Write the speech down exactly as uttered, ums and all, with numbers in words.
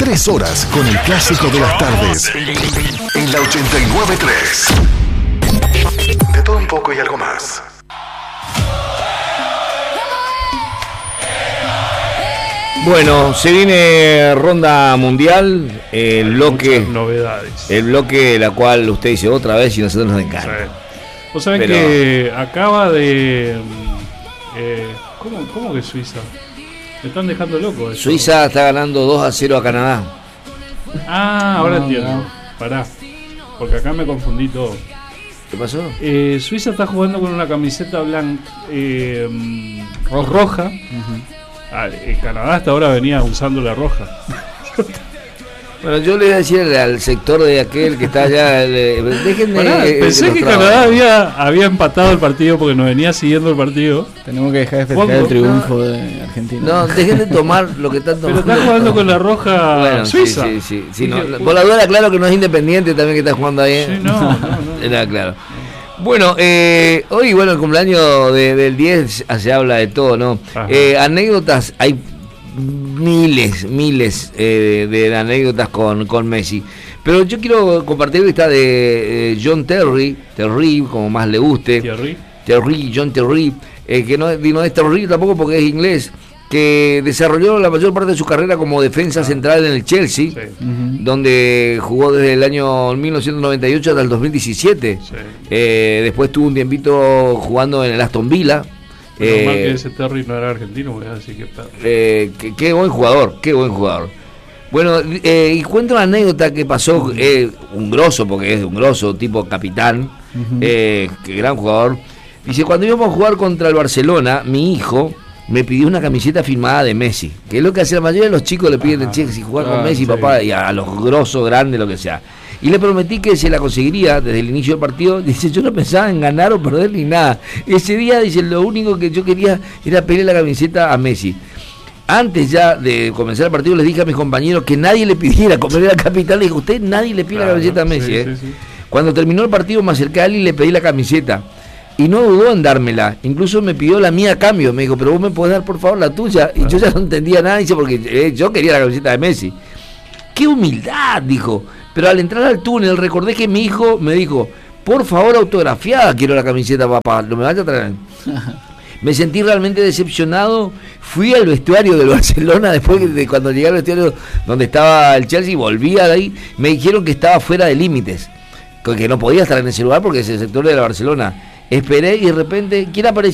Tres horas con el clásico de las tardes. En la ochenta y nueve punto tres. De todo un poco y algo más. Bueno, se viene ronda mundial, el bloque, novedades. El bloque la cual usted dice otra vez y nosotros nos encanta. Sí. Vos sabés Pero... que acaba de... Eh, ¿cómo, ¿Cómo que Suiza? Me están dejando loco eso. Suiza está ganando dos a cero a Canadá. Ah, ahora no, entiendo. no. Pará, porque acá me confundí todo. ¿Qué pasó? Eh, Suiza está jugando con una camiseta blanca, eh, roja. roja. Uh-huh. Ah, eh, Canadá hasta ahora venía usando la roja. Bueno, yo le voy a decir al sector de aquel que está allá, le, dejen de... Pará, eh, pensé de que trabajos. Canadá había, había empatado el partido porque nos venía siguiendo el partido. Tenemos que dejar de festejar el triunfo no, de Argentina. No, dejen de tomar lo que están tomando. Pero está jugando con la roja bueno, Suiza. Sí, sí, sí. sí no, Dije, por la duda, claro que no es Independiente también que está jugando ahí. Sí, no, no, no. Era claro. Bueno, eh, hoy, bueno, el cumpleaños de, del diez se habla de todo, ¿no? Eh, anécdotas, hay miles, miles eh, de, de anécdotas con, con Messi. Pero yo quiero compartir esta de eh, John Terry, Terry, como más le guste. Terry. Terry, John Terry, eh, que no, no es Terry tampoco porque es inglés, que desarrolló la mayor parte de su carrera como defensa ah. central en el Chelsea, sí. uh-huh. donde jugó desde el año mil novecientos noventa y ocho hasta el dos mil diecisiete. Sí. Eh, después tuvo un tiempito jugando en el Aston Villa. Menos eh, mal que ese Terry no era argentino, así que eh, qué, qué buen jugador, qué buen jugador. Bueno, eh, y cuento una anécdota que pasó, eh, un grosso, porque es un grosso, tipo capitán, uh-huh. eh, que gran jugador. Dice, cuando íbamos a jugar contra el Barcelona, mi hijo me pidió una camiseta firmada de Messi, que es lo que hace la mayoría de los chicos, le piden, che, si jugar ah, con Messi, sí. papá, y a los grosos, grandes, lo que sea. Y le prometí que se la conseguiría desde el inicio del partido. Dice, yo no pensaba en ganar o perder ni nada. Ese día, dice, lo único que yo quería era pedirle la camiseta a Messi. Antes ya de comenzar el partido les dije a mis compañeros que nadie le pidiera, como era el capitán, le dije, usted nadie le pide claro, la camiseta a Messi. Sí, eh. sí, sí. Cuando terminó el partido me acerqué a él y le pedí la camiseta. Y no dudó en dármela, incluso me pidió la mía a cambio, me dijo, pero vos me podés dar por favor la tuya. Y claro. yo ya no entendía nada, dice, porque eh, yo quería la camiseta de Messi. ¡Qué humildad!, dijo. Pero al entrar al túnel recordé que mi hijo me dijo, por favor autografiada quiero la camiseta, papá, no me vaya a traer. Me sentí realmente decepcionado, fui al vestuario del Barcelona después de cuando llegué al vestuario donde estaba el Chelsea, volvía de ahí, me dijeron que estaba fuera de límites, que no podía estar en ese lugar porque es el sector de la Barcelona. Esperé y de repente, ¿quién apareció?